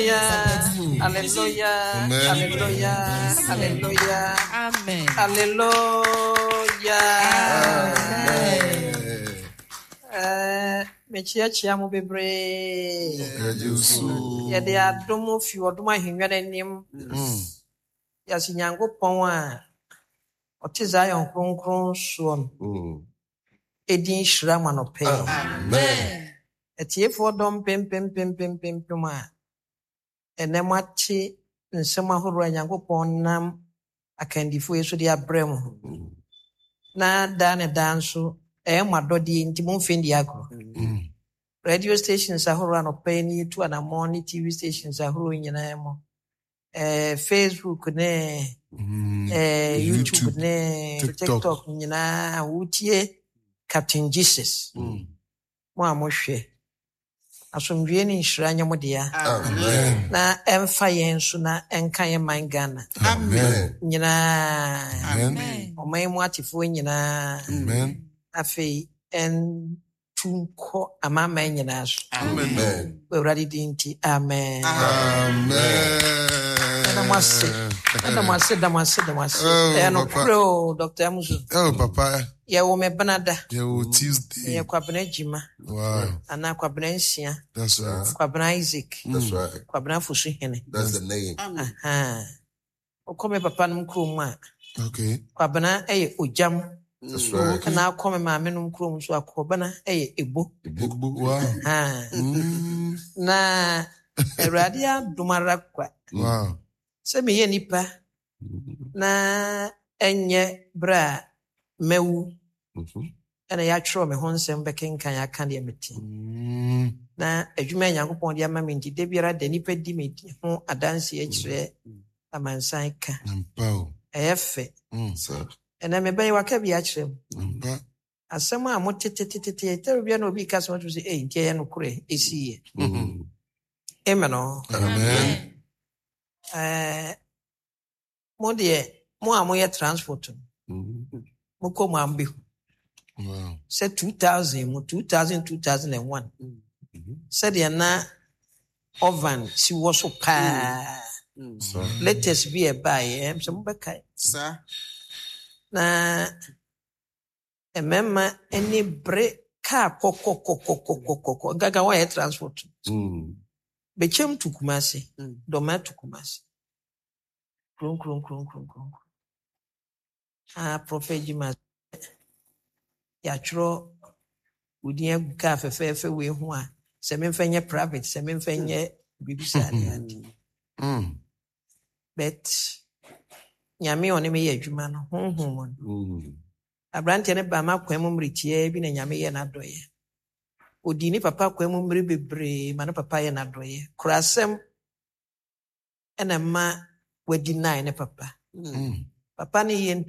Hallelujah. Hallelujah. Hallelujah. Amen. Hallelujah. Mechiachia mo bebre. Ya de adomo fi odoma hwenwa nanim. Ya Nyankopɔn a ɔte Zion kronkron so no. Edin hyira ma no pɛ. Amen. Etiefo dom pem a enem ate nsɛm ahorow a Nyankopɔn nam akandifo yeso de abrɛ mo. Na da ne da nso ma dɔde nti mo mfendi agro. Radio stations ahorow anɔpɛ ni tu anamɔ ne TV stations ahorow nyinaa mo. Facebook ne YouTube ne TikTok nyinaa wotie Captain Jesus. Mo a mo hwɛ. Asomdwe ne nhyira nye mo dea. Amen. Na emfa yen so na enka yen man Ghana. Amen. Nyina. Amen. Omai mo atifo nyina. Amen. Afei en tunko amama nyina so. Amen. We ready dinti. Amen. Amen. Damase. No pro Dr. Amuzu. Oh papa. Yeah, wo me Benada. Yeah, Tuesday. Yeah, kwabena jima. Wow. Ana kwabena nsia. That's right. Kwabena Isaac. That's right. Kwabena Fosu Hene. That's the name. Aha. Okome papa num krom a. Okay. Kwabena ojam. That's right. Ana akome maame num krom so akwabena ebo. Wow. Ha. Na Erade adumara kwa. Wow. Se me ye nipa na enye bra mewu. Ana ya twro me ho nsem bekenkan aka de meti. Na adwuma Nyankopɔn de ama me nti de biara de nipa di me ho adanse akyire amansan ka. Ampao. Efe. Sir. Ena me bayi waka bi akyire m. Ampa. Asɛm a mo tetetetete terubia na obi ka so to say nti ye no kure esiye. Amen. Amen. Mo de mo a mo ye transport. Mo ko mo ambe. Wow. Say 2001. Said ya na oven si wo so pa. Latest be a buy some bekai. Sir. Na emema any break car koko gaga wa transport. Bechem to Kumasi, Doma to Kumasi. Krum. Prophet Jima Yatro Udia Buka Fefe we who are Seminfanya private, Seminfanya Bibisani. Bet Yami on me Jumano, Abrantene Bama Quemum Ritie, been a Yami and Adoye. Odini papa kwemu mmiri bebre mana papa ye na doye kurasem ena ma wadi nine ne papa papa ne ye